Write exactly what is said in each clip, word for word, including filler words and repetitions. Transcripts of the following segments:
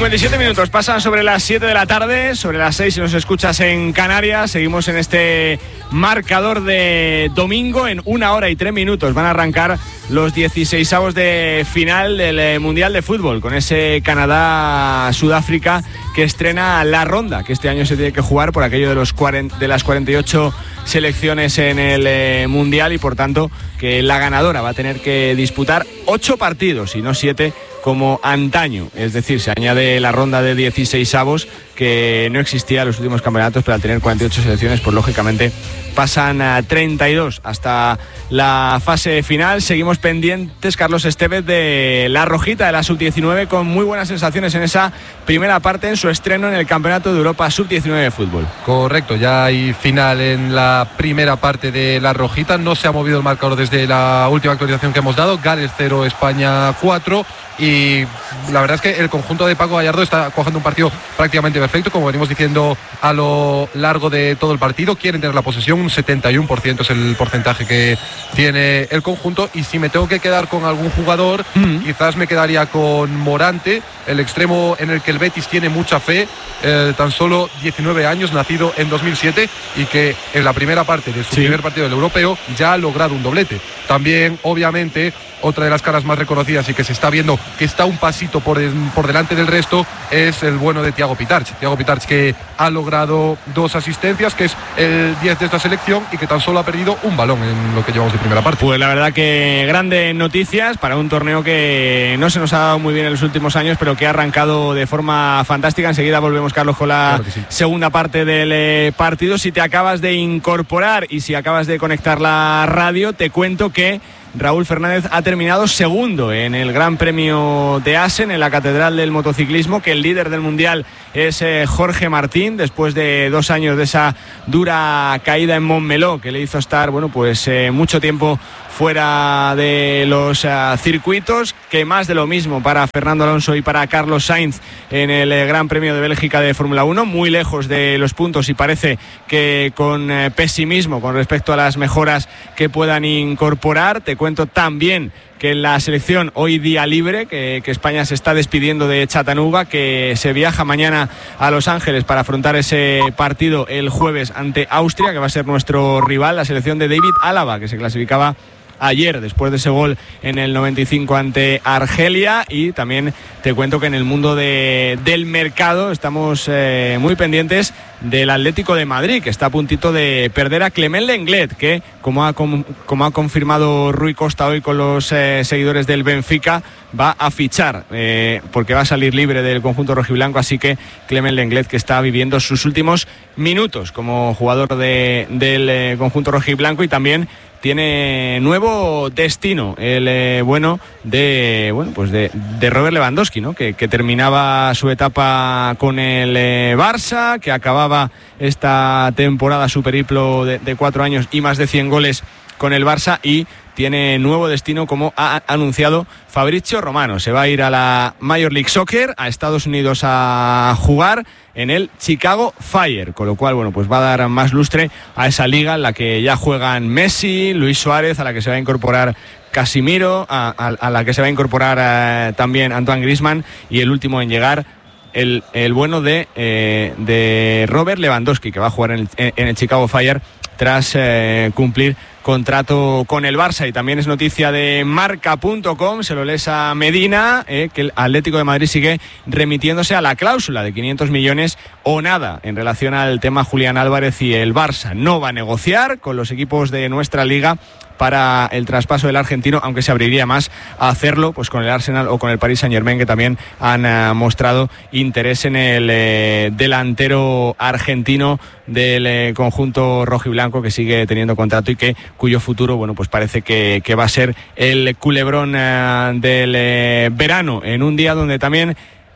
cincuenta y siete minutos pasan sobre las siete de la tarde, sobre las seis si nos escuchas en Canarias. Seguimos en este marcador de domingo. En una hora y tres minutos van a arrancar los dieciseisavos de final del Mundial de Fútbol, con ese Canadá-Sudáfrica que estrena la ronda, que este año se tiene que jugar por aquello de, los cuarenta, de las cuarenta y ocho selecciones en el eh, Mundial, y por tanto que la ganadora va a tener que disputar ocho partidos y no siete como antaño. Es decir, se añade la ronda de dieciseisavos que no existía en los últimos campeonatos, pero al tener cuarenta y ocho selecciones, pues lógicamente pasan a treinta y dos hasta la fase final. Seguimos pendientes, Carlos Estevez, de la rojita de la sub diecinueve, con muy buenas sensaciones en esa primera parte, en su estreno en el Campeonato de Europa sub diecinueve de fútbol. Correcto, ya hay final en la primera parte de la rojita. No se ha movido el marcador desde la última actualización que hemos dado. Gales cero, España cuatro. Y la verdad es que el conjunto de Paco Gallardo está cojando un partido prácticamente perfecto, como venimos diciendo a lo largo de todo el partido. Quieren tener la posesión, un setenta y uno por ciento es el porcentaje que tiene el conjunto. Y si me tengo que quedar con algún jugador, mm. quizás me quedaría con Morante, el extremo en el que el Betis tiene mucha fe, eh, tan solo diecinueve años, nacido en dos mil siete, y que en la primera parte de su sí. primer partido del europeo ya ha logrado un doblete. También, obviamente, otra de las caras más reconocidas y que se está viendo que está un pasito por, el, por delante del resto es el bueno de Thiago Pitarch. Thiago Pitarch, que ha logrado dos asistencias, que es el diez de esta selección, y que tan solo ha perdido un balón en lo que llevamos de primera parte. Pues la verdad que grandes noticias para un torneo que no se nos ha dado muy bien en los últimos años, pero que ha arrancado de forma fantástica. Enseguida volvemos, Carlos, con la claro sí. segunda parte del eh, partido. Si te acabas de incorporar y si acabas de conectar la radio, te cuento que Raúl Fernández ha terminado segundo en el Gran Premio de Assen, en la Catedral del Motociclismo, que el líder del Mundial es eh, Jorge Martín, después de dos años de esa dura caída en Montmeló, que le hizo estar, bueno, pues eh, mucho tiempo fuera de los uh, circuitos. Que más de lo mismo para Fernando Alonso y para Carlos Sainz en el eh, Gran Premio de Bélgica de Fórmula uno, muy lejos de los puntos, y parece que con eh, pesimismo con respecto a las mejoras que puedan incorporar. Te cuento también que en la selección, hoy día libre, que, que España se está despidiendo de Chattanooga, que se viaja mañana a Los Ángeles para afrontar ese partido el jueves ante Austria, que va a ser nuestro rival, la selección de David Álava, que se clasificaba ayer después de ese gol en el noventa y cinco ante Argelia. Y también te cuento que en el mundo de, del mercado estamos eh, muy pendientes del Atlético de Madrid, que está a puntito de perder a Clement Lenglet, que como ha, como, como ha confirmado Rui Costa hoy con los eh, seguidores del Benfica, va a fichar eh, porque va a salir libre del conjunto rojiblanco. Así que Clement Lenglet, que está viviendo sus últimos minutos como jugador de, del eh, conjunto rojiblanco, y también tiene nuevo destino el eh, bueno de bueno pues de, de Robert Lewandowski, ¿no? Que, que terminaba su etapa con el eh, Barça, que acababa esta temporada su periplo de, de cuatro años y más de cien goles con el Barça, y tiene nuevo destino, como ha anunciado Fabrizio Romano. Se va a ir a la Major League Soccer, a Estados Unidos, a jugar en el Chicago Fire, con lo cual, bueno, pues va a dar más lustre a esa liga en la que ya juegan Messi, Luis Suárez, a la que se va a incorporar Casimiro, a, a, a la que se va a incorporar eh, también Antoine Griezmann, y el último en llegar, el, el bueno de, eh, de Robert Lewandowski, que va a jugar en el, en el Chicago Fire tras eh, cumplir contrato con el Barça. Y también es noticia de marca punto com, se lo lees a Medina, eh, que el Atlético de Madrid sigue remitiéndose a la cláusula de quinientos millones o nada en relación al tema Julián Álvarez, y el Barça no va a negociar con los equipos de nuestra liga para el traspaso del argentino, aunque se abriría más a hacerlo pues con el Arsenal o con el Paris Saint-Germain, que también han uh, mostrado interés en el eh, delantero argentino del eh, conjunto rojiblanco, que sigue teniendo contrato y que cuyo futuro, bueno, pues parece que, que va a ser el culebrón uh, del eh, verano, en un día donde también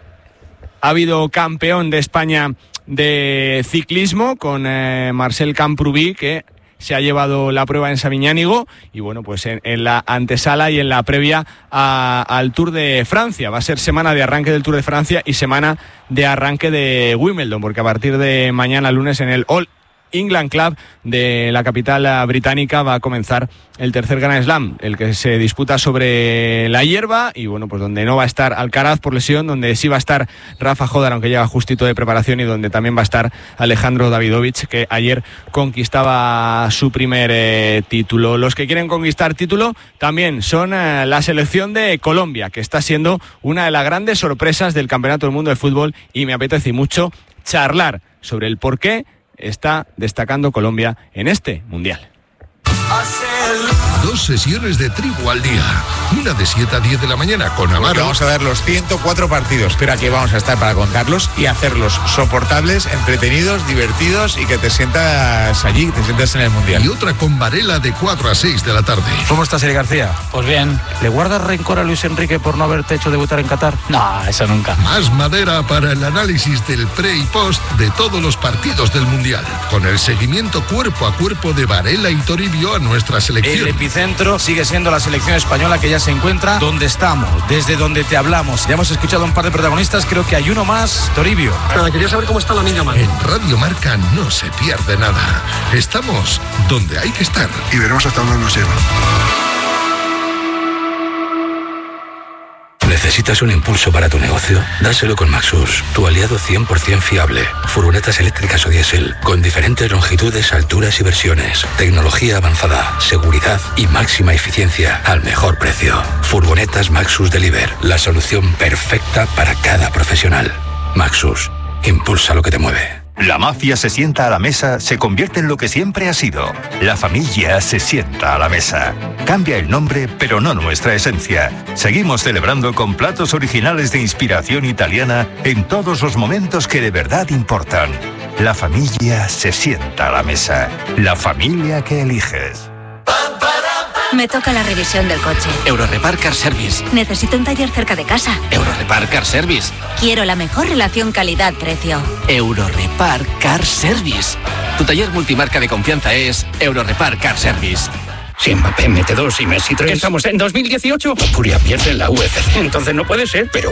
ha habido campeón de España de ciclismo con eh, Marcel Camprubí, que se ha llevado la prueba en Sabiñánigo, y bueno, pues en, en la antesala y en la previa a, al Tour de Francia. Va a ser semana de arranque del Tour de Francia y semana de arranque de Wimbledon, porque a partir de mañana lunes en el All England Club de la capital británica va a comenzar el tercer Grand Slam, el que se disputa sobre la hierba y bueno, pues donde no va a estar Alcaraz por lesión, donde sí va a estar Rafa Jodar, aunque llega justito de preparación, y donde también va a estar Alejandro Davidovich, que ayer conquistaba su primer eh, título. Los que quieren conquistar título también son eh, la selección de Colombia, que está siendo una de las grandes sorpresas del Campeonato del Mundo de Fútbol, y me apetece mucho charlar sobre el por qué está destacando Colombia en este Mundial. Dos sesiones de tribu al día. Una de siete a diez de la mañana con Amaro. Porque vamos a ver los ciento cuatro partidos, pero aquí vamos a estar para contarlos y hacerlos soportables, entretenidos, divertidos y que te sientas allí, te sientas en el Mundial. Y otra con Varela de cuatro a seis de la tarde. ¿Cómo estás, Eli García? Pues bien. ¿Le guardas rencor a Luis Enrique por no haberte hecho debutar en Qatar? No, eso nunca. Más madera para el análisis del pre y post de todos los partidos del Mundial. Con el seguimiento cuerpo a cuerpo de Varela y Toribio a nuestra selección. El epicentro sigue siendo la selección española, que ya se encuentra donde estamos, desde donde te hablamos. Ya hemos escuchado a un par de protagonistas, creo que hay uno más, Toribio. Nada, quería saber cómo está la niña Mar. En Radio Marca no se pierde nada. Estamos donde hay que estar. Y veremos hasta dónde nos lleva. ¿Necesitas un impulso para tu negocio? Dáselo con Maxus, tu aliado cien por ciento fiable. Furgonetas eléctricas o diésel, con diferentes longitudes, alturas y versiones. Tecnología avanzada, seguridad y máxima eficiencia al mejor precio. Furgonetas Maxus Deliver, la solución perfecta para cada profesional. Maxus, impulsa lo que te mueve. La mafia se sienta a la mesa, se convierte en lo que siempre ha sido. La familia se sienta a la mesa. Cambia el nombre, pero no nuestra esencia. Seguimos celebrando con platos originales de inspiración italiana en todos los momentos que de verdad importan. La familia se sienta a la mesa. La familia que eliges. Me toca la revisión del coche. Eurorepar Car Service. Necesito un taller cerca de casa. Eurorepar Car Service. Quiero la mejor relación calidad-precio. Eurorepar Car Service. Tu taller multimarca de confianza es Eurorepar Car Service. Si Mbappé mete dos y Messi tres. ¿Estamos en dos mil dieciocho? Furia pierde en la U F C. Entonces no puede ser. Pero